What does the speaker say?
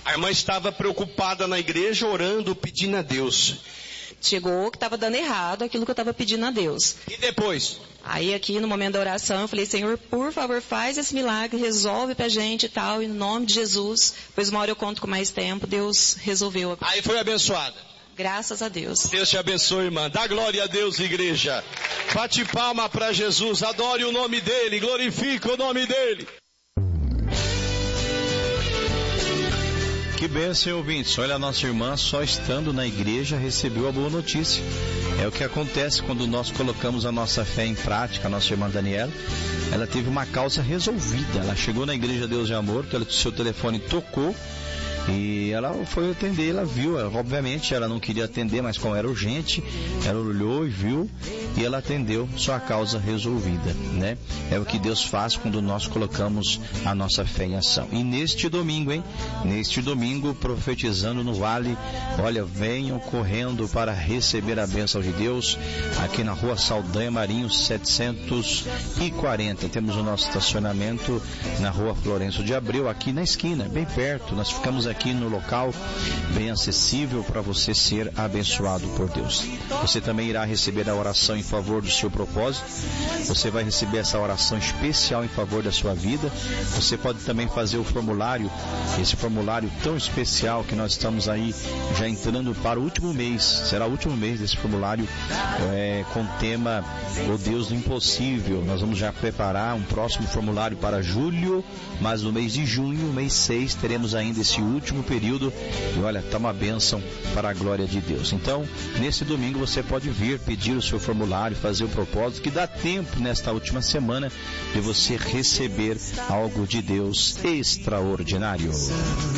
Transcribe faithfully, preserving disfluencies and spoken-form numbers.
A irmã estava preocupada na igreja, orando, pedindo a Deus. Chegou que estava dando errado aquilo que eu estava pedindo a Deus. E depois? Aí aqui no momento da oração eu falei, Senhor, por favor, faz esse milagre, resolve pra gente e tal, em nome de Jesus. Pois uma hora eu conto com mais tempo, Deus resolveu. Aí foi abençoada. Graças a Deus. Deus te abençoe, irmã. Dá glória a Deus, igreja. Bate palma para Jesus, adore o nome dele, glorifique o nome dele. Que bênção, ouvintes. Olha, a nossa irmã, só estando na igreja, recebeu a boa notícia. É o que acontece quando nós colocamos a nossa fé em prática. A nossa irmã Daniela, ela teve uma causa resolvida. Ela chegou na igreja Deus de Amor, o seu telefone tocou e ela foi atender. Ela viu, ela, obviamente ela não queria atender, mas como era urgente, ela olhou e viu e ela atendeu, sua causa resolvida, né? É o que Deus faz quando nós colocamos a nossa fé em ação. E neste domingo, hein? Neste domingo, profetizando no vale, olha, venham correndo para receber a bênção de Deus, aqui na rua Saldanha Marinho setecentos e quarenta. Temos o nosso estacionamento na rua Florencio de Abreu, aqui na esquina, bem perto. Nós ficamos aqui no local bem acessível para você ser abençoado por Deus. Você também irá receber a oração em favor do seu propósito. Você vai receber essa oração especial em favor da sua vida. Você pode também fazer o formulário, esse formulário tão especial que nós estamos aí já entrando para o último mês. Será o último mês desse formulário é, com o tema O Deus do Impossível. Nós vamos já preparar um próximo formulário para julho, mas no mês de junho, mês seis, teremos ainda esse último período. E olha, está uma bênção para a glória de Deus. Então, nesse domingo você pode vir pedir o seu formulário, fazer o propósito, que dá tempo nesta última semana de você receber algo de Deus extraordinário.